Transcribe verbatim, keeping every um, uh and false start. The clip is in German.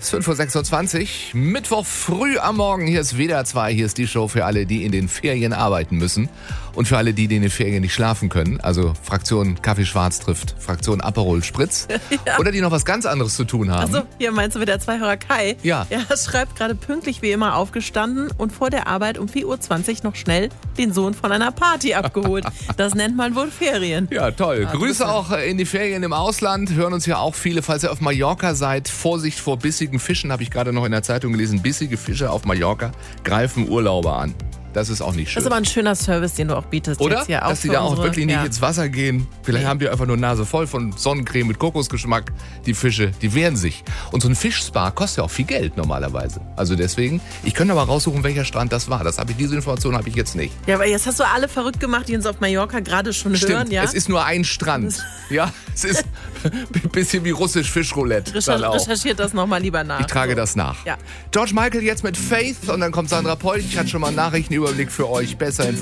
jetzt fünf Uhr sechsundzwanzig, Mittwoch früh am Morgen. Hier ist W D R zwei, hier ist die Show für alle, die in den Ferien arbeiten müssen und für alle, die, die in den Ferien nicht schlafen können. Also Fraktion Kaffee Schwarz trifft Fraktion Aperol Spritz. Ja. Oder die noch was ganz anderes zu tun haben. Also hier meinst du wieder zwei Hörer Kai? Ja. Er schreibt gerade pünktlich wie immer aufgestanden und vor der Arbeit um vier Uhr zwanzig noch schnell den Sohn von einer Party abgeholt. Das nennt man wohl Ferien. Ja, toll. Also Grüße auch in die Ferien im Ausland. Hören uns ja auch viele, falls ihr auf Mallorca seid. Vorsicht vor bissigen Fischen, habe ich gerade noch in der Zeitung gelesen. Bissige Fische auf Mallorca greifen Urlauber an. Das ist auch nicht schön. Das ist aber ein schöner Service, den du auch bietest. Oder? Jetzt hier Dass auch die da auch unsere, wirklich nicht ja. ins Wasser gehen. Vielleicht haben die einfach nur Nase voll von Sonnencreme mit Kokosgeschmack. Die Fische, die wehren sich. Und so ein Fischspa kostet ja auch viel Geld normalerweise. Also deswegen, ich könnte aber raussuchen, welcher Strand das war. Das habe ich, diese Information habe ich jetzt nicht. Ja, aber jetzt hast du alle verrückt gemacht, die uns auf Mallorca gerade schon Stimmt, hören. Ja? Es ist nur ein Strand. Ja, es ist ein bisschen wie russisch Fischroulette. Recher- recherchiert das nochmal lieber nach. Ich trage das nach. Ja. George Michael jetzt mit Faith und dann kommt Sandra Polch. Ich hatte schon mal einen Nachrichtenüberblick für euch. Besser in